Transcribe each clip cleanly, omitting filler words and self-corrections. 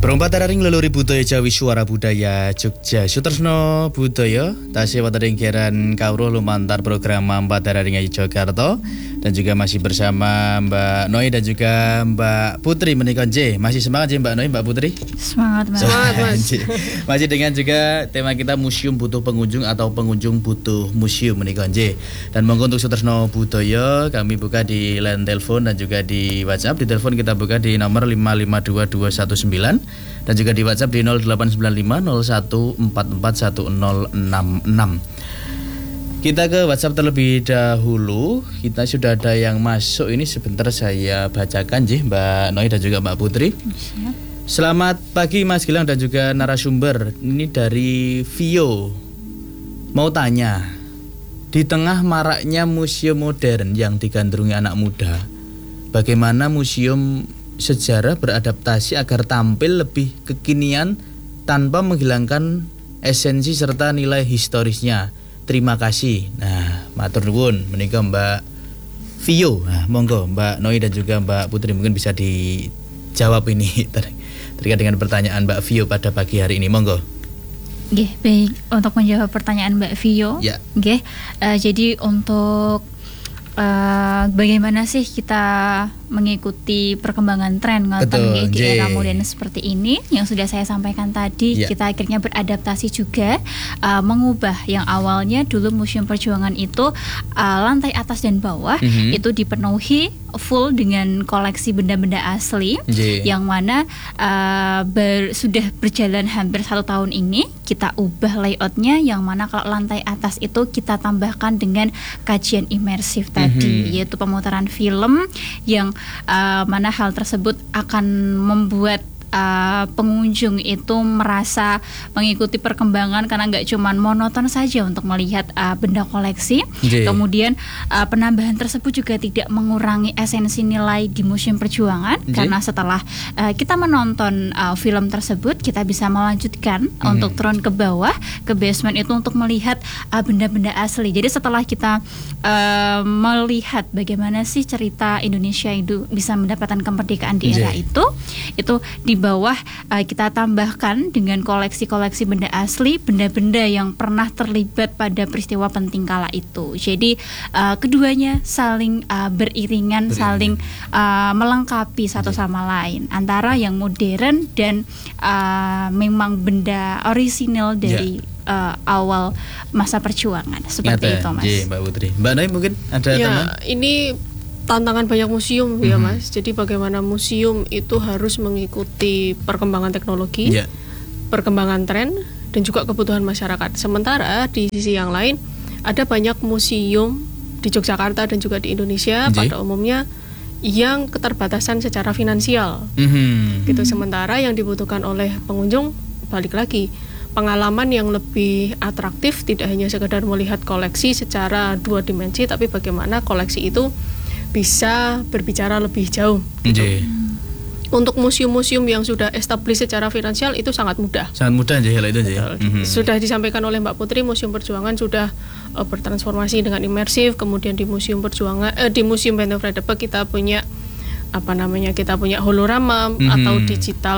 Perompat Raring Leluhur Budaya Jawi Suara Budaya Jogja Sutresno Budaya tasih wonten ing Geran Kawruh lumantar program Mampat Raring Yogyakarta dan juga masih bersama Mbak Noi dan juga Mbak Putri menika nggih. Masih semangat ya Mbak Noi, Mbak Putri? Semangat Mas. Masih dengan juga tema kita museum butuh pengunjung atau pengunjung butuh museum menika nggih. Dan monggo untuk Sutresno Budaya kami buka di line telepon dan juga di WhatsApp. Di telepon kita buka di nomor 552219 dan juga di WhatsApp di 089501441066. Kita ke WhatsApp terlebih dahulu. Kita sudah ada yang masuk ini, sebentar saya bacakan Mbak Noi dan juga Mbak Putri. Selamat pagi Mas Gilang dan juga narasumber. Ini dari Vio. Mau tanya, di tengah maraknya museum modern yang digandrungi anak muda, bagaimana museum sejarah beradaptasi agar tampil lebih kekinian tanpa menghilangkan esensi serta nilai historisnya? Terima kasih. Nah, matur nuwun menika Mbak Vio. Nah, monggo Mbak Noi dan juga Mbak Putri mungkin bisa dijawab ini terkait dengan pertanyaan Mbak Vio pada pagi hari ini. Monggo. Nggih, baik, untuk menjawab pertanyaan Mbak Vio. Ya. Nggih, jadi untuk bagaimana sih kita mengikuti perkembangan tren ngoten di era modern seperti ini yang sudah saya sampaikan tadi, kita akhirnya beradaptasi juga, mengubah yang awalnya dulu Museum Perjuangan itu lantai atas dan bawah itu dipenuhi full dengan koleksi benda-benda asli, yang mana sudah berjalan hampir 1 tahun ini kita ubah layoutnya, yang mana kalau lantai atas itu kita tambahkan dengan kajian imersif tadi, yaitu pemutaran film yang mana hal tersebut akan membuat pengunjung itu merasa mengikuti perkembangan, karena nggak cuma monoton saja untuk melihat benda koleksi. Kemudian penambahan tersebut juga tidak mengurangi esensi nilai di Museum Perjuangan, karena setelah kita menonton film tersebut kita bisa melanjutkan untuk turun ke bawah ke basement itu untuk melihat benda-benda asli. Jadi setelah kita melihat bagaimana sih cerita Indonesia itu bisa mendapatkan kemerdekaan di era itu di bawah kita tambahkan dengan koleksi-koleksi benda asli, benda-benda yang pernah terlibat pada peristiwa penting kala itu. Jadi keduanya saling beriringan, saling melengkapi satu sama lain, antara yang modern dan memang benda orisinil dari awal masa perjuangan. Seperti itu Mas. Mbak Putri. Mbak Nay mungkin ada teman? Ini tantangan banyak museum ya Mas. Jadi bagaimana museum itu harus mengikuti perkembangan teknologi, perkembangan tren, dan juga kebutuhan masyarakat. Sementara di sisi yang lain ada banyak museum di Yogyakarta dan juga di Indonesia pada umumnya yang keterbatasan secara finansial. Gitu. Sementara yang dibutuhkan oleh pengunjung, balik lagi, pengalaman yang lebih atraktif, tidak hanya sekedar melihat koleksi secara 2 dimensi, tapi bagaimana koleksi itu bisa berbicara lebih jauh gitu. Untuk museum-museum yang sudah established secara finansial itu sangat mudah. Sangat mudah itu Sudah disampaikan oleh Mbak Putri, Museum Perjuangan sudah bertransformasi dengan imersif. Kemudian di Museum Perjuangan di Museum Benteng Fredebeke kita punya kita punya holorama atau digital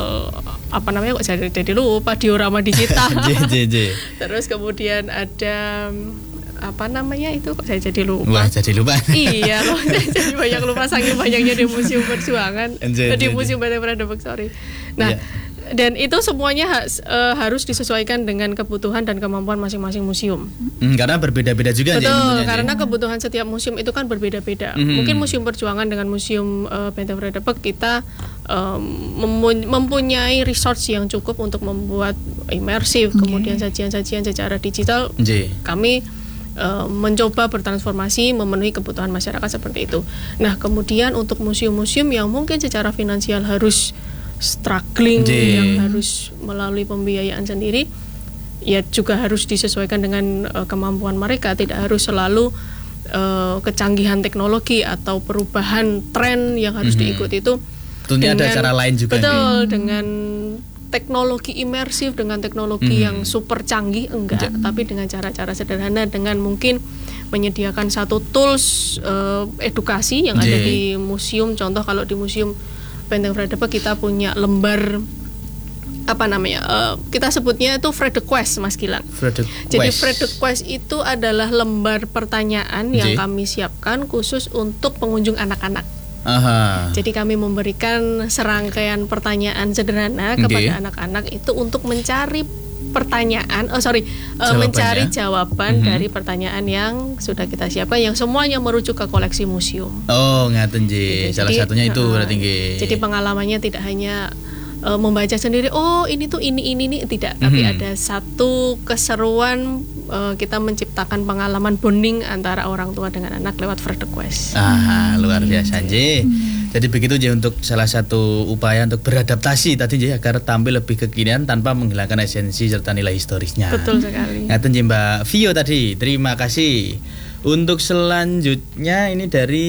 jadi lupa, diorama digital. Terus kemudian ada saya jadi lupa. Wah, jadi lupa. Iya loh, jadi banyak lupa saking banyaknya di Museum Perjuangan, di Museum Benteng Fredebeke, Nah, dan itu semuanya harus disesuaikan dengan kebutuhan dan kemampuan masing-masing museum. Karena berbeda-beda juga. Betul, karena kebutuhan setiap museum itu kan berbeda-beda. Mungkin Museum Perjuangan dengan Museum Benteng Fredebeke kita mempunyai resource yang cukup untuk membuat imersif, kemudian sajian-sajian secara digital. Kami mencoba bertransformasi memenuhi kebutuhan masyarakat seperti itu. Nah, kemudian untuk museum-museum yang mungkin secara finansial harus struggling, yang harus melalui pembiayaan sendiri, ya juga harus disesuaikan dengan kemampuan mereka. Tidak harus selalu kecanggihan teknologi atau perubahan tren yang harus diikuti itu. Tentunya ada cara lain juga. Betul, dengan teknologi imersif, dengan teknologi yang super canggih, tapi dengan cara-cara sederhana, dengan mungkin menyediakan satu tools edukasi yang ada di museum. Contoh kalau di Museum Benteng Fredebeke kita punya lembar kita sebutnya itu Fredequest, Mas Gilang. Jadi Fredequest itu adalah lembar pertanyaan yang kami siapkan khusus untuk pengunjung anak-anak. Jadi kami memberikan serangkaian pertanyaan sederhana kepada anak-anak itu untuk mencari mencari jawaban dari pertanyaan yang sudah kita siapkan, yang semuanya merujuk ke koleksi museum. Oh, ngaten nggih. Salah satunya itu berarti nggih. Jadi pengalamannya tidak hanya membaca sendiri, oh ini tuh ini tidak, tapi ada satu keseruan, kita menciptakan pengalaman bonding antara orang tua dengan anak lewat Fredequest. Luar biasa nggih. Jadi begitu aja untuk salah satu upaya untuk beradaptasi tadi ya, agar tampil lebih kekinian tanpa menghilangkan esensi serta nilai historisnya. Betul sekali. Ngaten nggih Mbak Vio tadi. Terima kasih. Untuk selanjutnya ini dari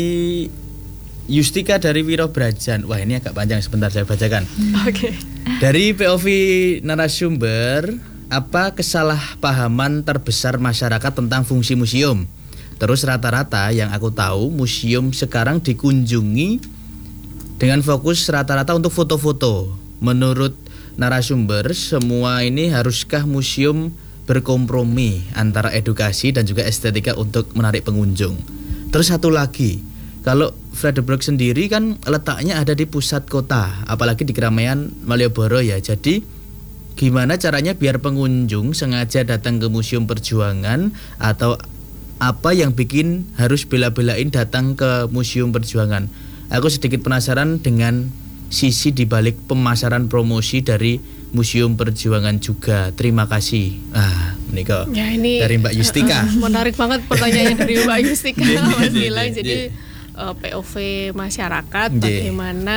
Yustika dari Wirobrajan. Wah, ini agak panjang, sebentar saya bacakan. Oke. Dari POV narasumber, apa kesalahpahaman terbesar masyarakat tentang fungsi museum? Terus rata-rata yang aku tahu museum sekarang dikunjungi dengan fokus rata-rata untuk foto-foto. Menurut narasumber, semua ini haruskah museum berkompromi antara edukasi dan juga estetika untuk menarik pengunjung? Terus satu lagi, kalau Frederiksberg sendiri kan letaknya ada di pusat kota, apalagi di keramaian Malioboro ya. Jadi gimana caranya biar pengunjung sengaja datang ke Museum Perjuangan, atau apa yang bikin harus bela-belain datang ke Museum Perjuangan? Aku sedikit penasaran dengan sisi dibalik pemasaran promosi dari Museum Perjuangan juga. Terima kasih. Menika ya, ini dari Mbak Yustika. Menarik banget pertanyaannya dari Mbak Yustika. Mas Gilang. Jadi POV masyarakat bagaimana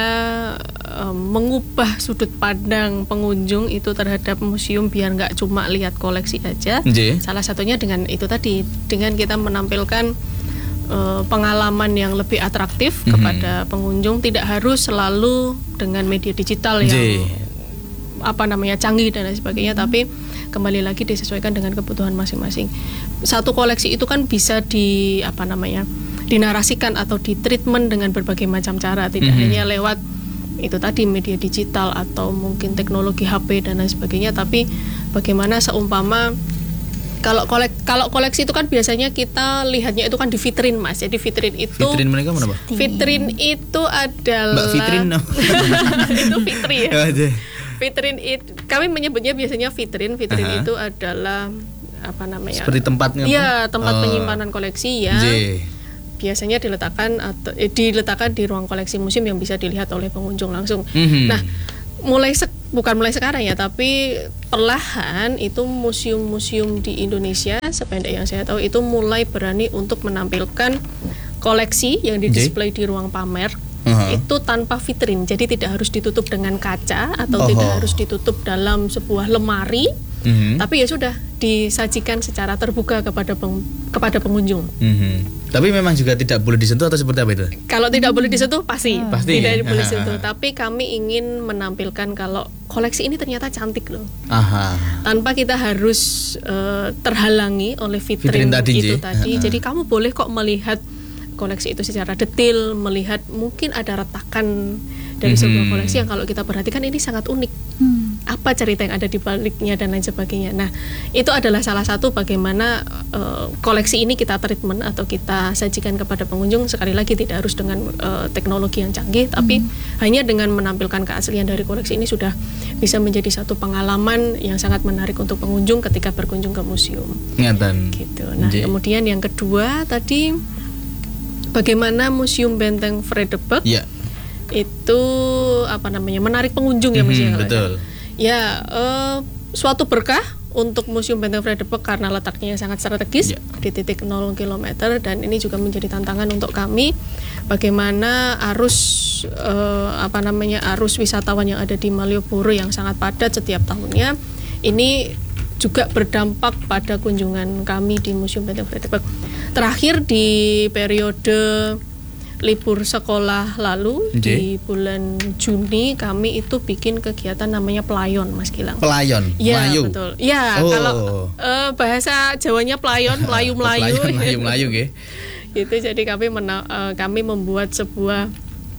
mengubah sudut pandang pengunjung itu terhadap museum biar nggak cuma lihat koleksi aja. Salah satunya dengan itu tadi, dengan kita menampilkan pengalaman yang lebih atraktif kepada pengunjung, tidak harus selalu dengan media digital yang canggih dan lain sebagainya, tapi kembali lagi disesuaikan dengan kebutuhan masing-masing. Satu koleksi itu kan bisa dinarasikan atau ditreatment dengan berbagai macam cara, tidak hanya lewat itu tadi media digital atau mungkin teknologi HP dan lain sebagainya, tapi bagaimana seumpama kalau koleksi itu kan biasanya kita lihatnya itu kan di vitrin, Mas. Jadi vitrin itu mereka mana, Pak? Vitrin itu adalah Mbak Vitrin itu vitri ya. Vitrin itu kami menyebutnya biasanya vitrin. Vitrin itu adalah seperti tempatnya. Iya, tempat penyimpanan koleksi yang biasanya diletakkan di ruang koleksi museum yang bisa dilihat oleh pengunjung langsung. Nah, bukan mulai sekarang ya, tapi perlahan itu museum-museum di Indonesia sependek yang saya tahu itu mulai berani untuk menampilkan koleksi yang didisplay di ruang pamer itu tanpa vitrin. Jadi tidak harus ditutup dengan kaca atau tidak harus ditutup dalam sebuah lemari, tapi ya sudah disajikan secara terbuka kepada pengunjung. Tapi memang juga tidak boleh disentuh atau seperti apa itu? Kalau tidak boleh disentuh pasti tidak boleh disentuh. Tapi kami ingin menampilkan kalau koleksi ini ternyata cantik loh. Tanpa kita harus terhalangi oleh vitrin itu tadi. Jadi kamu boleh kok melihat koleksi itu secara detail, melihat mungkin ada retakan dari sebuah koleksi yang kalau kita perhatikan ini sangat unik. Apa cerita yang ada di baliknya dan lain sebagainya. Nah, itu adalah salah satu bagaimana koleksi ini kita treatment atau kita sajikan kepada pengunjung. Sekali lagi tidak harus dengan teknologi yang canggih, tapi hanya dengan menampilkan keaslian dari koleksi ini sudah bisa menjadi satu pengalaman yang sangat menarik untuk pengunjung ketika berkunjung ke museum. Gitu. Nah, kemudian yang kedua tadi bagaimana Museum Benteng Fredeberg itu menarik pengunjung ya, Mas. Betul. Ya, suatu berkah untuk Museum Benteng Fredeberg karena letaknya sangat strategis di titik 0 km, dan ini juga menjadi tantangan untuk kami bagaimana arus wisatawan yang ada di Malioboro yang sangat padat setiap tahunnya ini juga berdampak pada kunjungan kami di Museum Benteng Fredeberg. Terakhir di periode libur sekolah lalu di bulan Juni kami itu bikin kegiatan namanya pelayon, Mas Gilang. Pelayon, ya, Melayu. Betul. Ya, kalau bahasa Jawanya pelayon, Melayu-Melayu. Melayu-Melayu gitu. Itu jadi kami membuat sebuah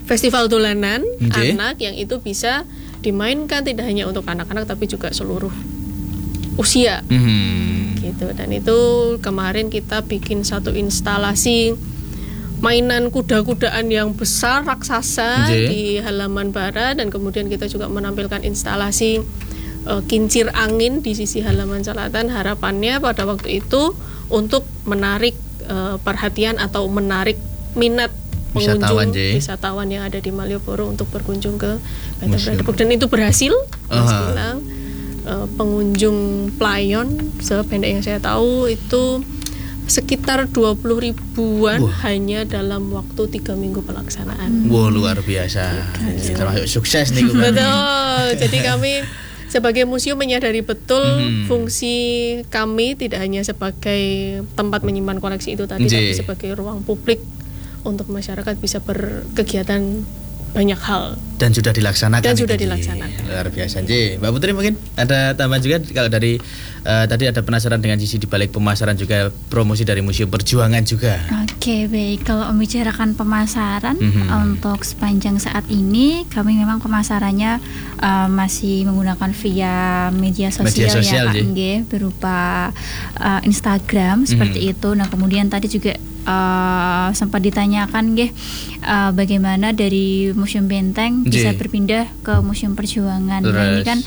festival dolanan anak yang itu bisa dimainkan tidak hanya untuk anak-anak tapi juga seluruh usia. Gitu. Dan itu kemarin kita bikin satu instalasi mainan kuda-kudaan yang besar raksasa di halaman barat, dan kemudian kita juga menampilkan instalasi kincir angin di sisi halaman selatan. Harapannya pada waktu itu untuk menarik perhatian atau menarik minat pengunjung wisatawan yang ada di Malioboro untuk berkunjung ke Benteng Fredebok, dan itu berhasil. Mas Gilang, pengunjung Playon sependek yang saya tahu itu sekitar 20 ribuan hanya dalam waktu 3 minggu pelaksanaan. Wow, luar biasa. Termasuk sukses nih. Betul. Jadi kami sebagai museum menyadari betul fungsi kami tidak hanya sebagai tempat menyimpan koleksi itu tadi, tapi sebagai ruang publik untuk masyarakat bisa berkegiatan banyak hal. Dan sudah dilaksanakan. Luar biasa. Mbak Putri mungkin ada tambahan juga kalau dari tadi ada penasaran dengan sisi di balik pemasaran juga promosi dari Museum Perjuangan juga. Oke, baik. Kalau membicarakan pemasaran untuk sepanjang saat ini kami memang pemasarannya masih menggunakan via media sosial ya Pak Nggih, berupa Instagram seperti itu. Nah, kemudian tadi juga sempat ditanyakan nggih bagaimana dari Museum Benteng bisa berpindah ke Museum Perjuangan. Nah, ini kan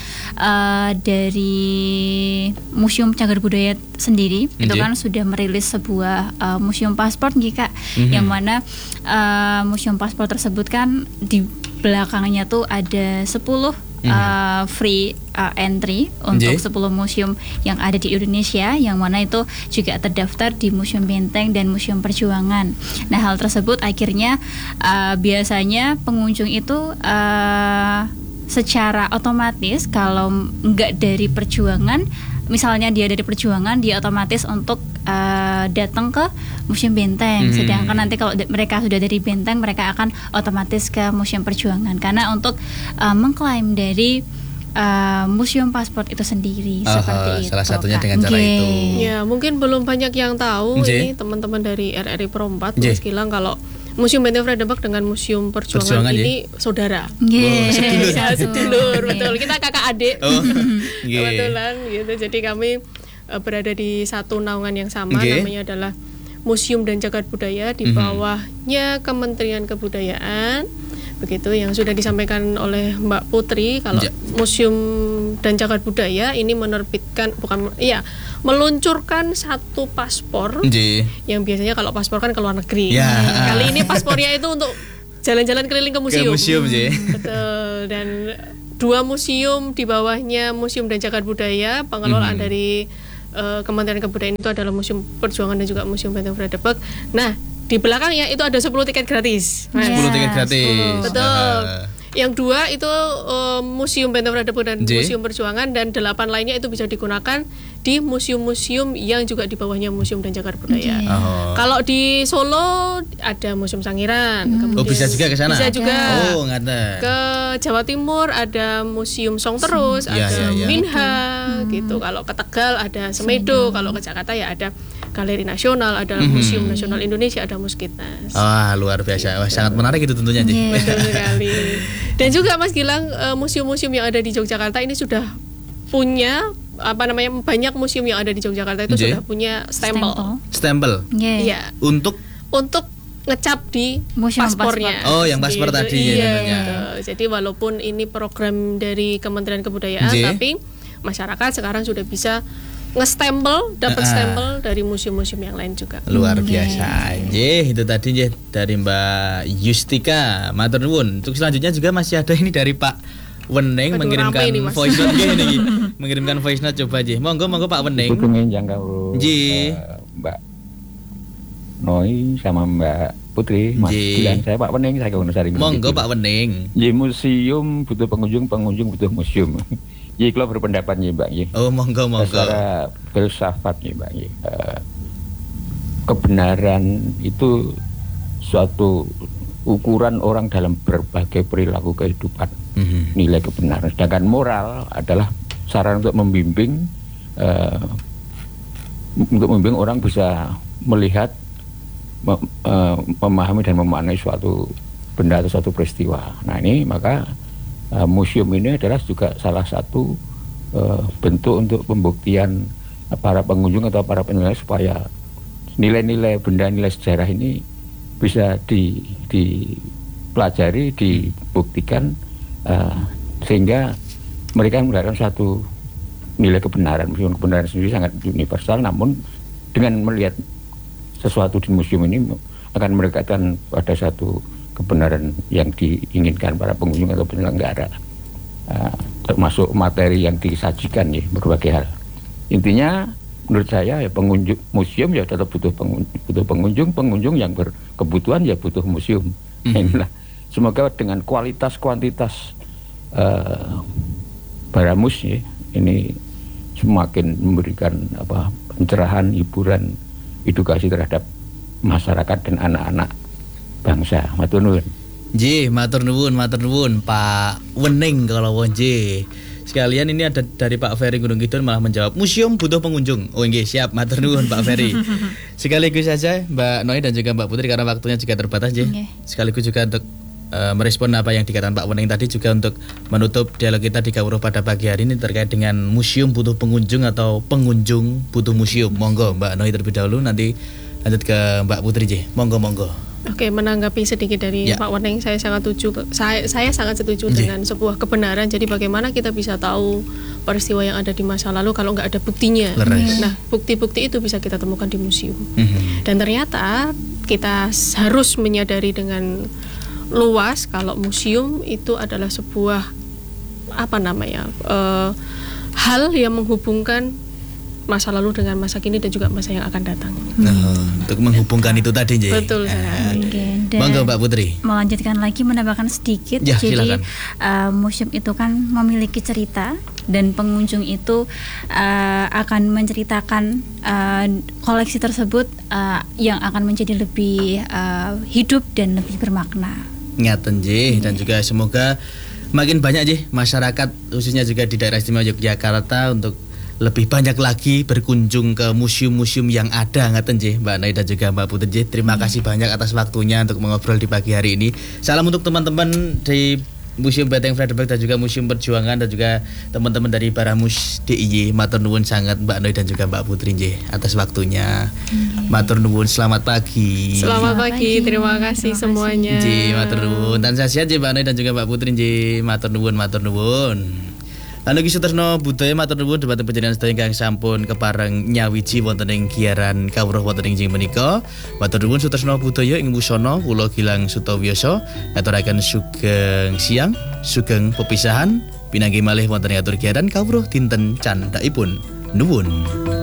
dari Museum Cagar Budaya sendiri itu kan sudah merilis sebuah museum paspor nggih Kak, yang mana museum paspor tersebut kan di belakangnya tuh ada 10 free entry untuk 10 museum yang ada di Indonesia, yang mana itu juga terdaftar di Museum Benteng dan Museum Perjuangan. Nah, hal tersebut akhirnya biasanya pengunjung itu secara otomatis kalau nggak dari Perjuangan, misalnya dia dari Perjuangan, dia otomatis untuk datang ke Museum Benteng. Sedangkan nanti kalau mereka sudah dari Benteng, mereka akan otomatis ke Museum Perjuangan. Karena untuk mengklaim dari museum paspor itu sendiri seperti itu. Salah satunya dengan cara itu. Ya, mungkin belum banyak yang tahu ini teman-teman dari RRI Pro 4 Mas Gilang, kalau Museum Benteng Fredebok dengan Museum Perjuangan ini saudara. Sedulur, betul. Kita kakak adik. Kebetulan gitu. Jadi kami berada di satu naungan yang sama, namanya adalah Museum dan Cagar Budaya, di bawahnya Kementerian Kebudayaan. Begitu yang sudah disampaikan oleh Mbak Putri, kalau Museum dan Cagar Budaya ini meluncurkan satu paspor yang biasanya kalau paspor kan ke luar negeri. Kali ini paspornya itu untuk jalan-jalan keliling ke museum. Betul. Dan 2 museum di bawahnya Museum dan Cagar Budaya, pengelolaan dari Kementerian Kebudayaan itu adalah Museum Perjuangan dan juga Museum Benteng Fredebok. Nah, di belakangnya itu ada 10 tiket gratis. 10 tiket gratis. Betul. Yang 2 itu Museum Benteng Fredebok dan Museum Perjuangan, dan 8 lainnya itu bisa digunakan di museum-museum yang juga di bawahnya Museum dan Cagar Budaya. Kalau di Solo ada Museum Sangiran. Bisa juga ke sana. Bisa juga. Ngata. Ke Jawa Timur ada Museum Song Terus, ada Minha gitu. Kalau ke Tegal ada Semedo, kalau ke Jakarta ya ada Galeri Nasional, ada Museum Nasional Indonesia, ada Muskitnas. Luar biasa. Sangat menarik itu tentunya. Betul sekali. Dan juga Mas Gilang, museum-museum yang ada di Yogyakarta ini sudah punya banyak museum yang ada di Yogyakarta itu sudah punya stempel. Iya. Untuk ngecap di paspornya. Yang paspor tadi. Jadi walaupun ini program dari Kementerian Kebudayaan, tapi masyarakat sekarang sudah bisa nge-stempel, dapat stempel dari museum-museum yang lain juga. Luar biasa. Itu tadi dari Mbak Yustika. Matur nuwun. Untuk selanjutnya juga masih ada ini dari Pak Weneng mengirimkan voice note ini. Mengirimkan voice note coba Monggo Pak Weneng. Pengen jangka Mbak Noi sama Mbak Putri, Mas Gilang, saya Pak Weneng, saya Gunusari. Monggo Pak Weneng. Museum butuh pengunjung butuh museum. Kalau berpendapat Mbak. Monggo. Secara filsafat Mbak. Kebenaran itu suatu ukuran orang dalam berbagai perilaku kehidupan. Nilai kebenaran. Sedangkan moral adalah saran untuk membimbing orang bisa melihat, memahami dan memaknai suatu benda atau suatu peristiwa. Nah ini maka museum ini adalah juga salah satu bentuk untuk pembuktian para pengunjung atau para penilai supaya nilai-nilai benda, nilai sejarah ini bisa dipelajari, dibuktikan sehingga mereka mendapatkan suatu nilai kebenaran. Museum kebenaran sendiri sangat universal, namun dengan melihat sesuatu di museum ini akan mendekatkan pada satu kebenaran yang diinginkan para pengunjung atau penyelenggara, termasuk materi yang disajikan ya, berbagai hal. Intinya menurut saya ya pengunjung museum ya tetap butuh pengunjung yang berkebutuhan ya butuh museum. Inilah semoga dengan kualitas kuantitas Baramus ya, ini semakin memberikan pencerahan, hiburan, edukasi terhadap masyarakat dan anak-anak bangsa. Matur nuwun. Nggih, matur nuwun Pak Wening kalau nggih. Sekalian ini ada dari Pak Ferry Gunung Kidul malah menjawab museum butuh pengunjung. Oh nggih, siap, matur nuwun Pak Ferry. Sekaligus saja Mbak Noi dan juga Mbak Putri karena waktunya juga terbatas nggih. Sekaligus juga untuk merespon apa yang dikatakan Pak Wening tadi, juga untuk menutup dialog kita di Kawruh pada pagi hari ini terkait dengan museum butuh pengunjung atau pengunjung butuh museum. Monggo Mbak Noi terlebih dahulu, nanti lanjut ke Mbak Putri nggih. Monggo. Oke, menanggapi sedikit dari Pak Wening, saya sangat setuju dengan sebuah kebenaran. Jadi bagaimana kita bisa tahu peristiwa yang ada di masa lalu kalau nggak ada buktinya? Nah, bukti-bukti itu bisa kita temukan di museum. Dan ternyata kita harus menyadari dengan luas kalau museum itu adalah sebuah hal yang menghubungkan masa lalu dengan masa kini dan juga masa yang akan datang. Untuk menghubungkan itu tadi nggih. Betul sekali. Monggo Mbak Putri. Melanjutkan lagi, menambahkan sedikit. Ya, jadi museum itu kan memiliki cerita dan pengunjung itu akan menceritakan koleksi tersebut yang akan menjadi lebih hidup dan lebih bermakna. Ngaten nggih, dan juga semoga makin banyak nggih masyarakat khususnya juga di daerah istimewa Yogyakarta untuk lebih banyak lagi berkunjung ke museum-museum yang ada. Ngaten nggih Mbak Noi dan juga Mbak Putri nggih. Terima kasih banyak atas waktunya untuk mengobrol di pagi hari ini. Salam untuk teman-teman di Museum Beteng Frederick dan juga Museum Perjuangan dan juga teman-teman dari Baramus DIY. Matur nuwun sangat Mbak Noi dan juga Mbak Putri nggih atas waktunya. Matur nuwun, selamat pagi. Selamat pagi, terima kasih semuanya. Nggih, matur nuwun. Tansah sehat nggih Mbak Noi dan juga Mbak Putri nggih. Matur nuwun. Lalu Sutresno budaya matur nuwun dhumateng panjenengan sedaya ingkang sampun kepareng nyawiji wonten ing giaran kawruh wonten ing menika. Matur nuwun Sutresno budaya ing busana kula Gilang Sutawiyasa ngaturaken sugeng siang, sugeng pepisahan pinanggi malih wonten ing atur giaran kawruh dinten candhaipun. Nuwun.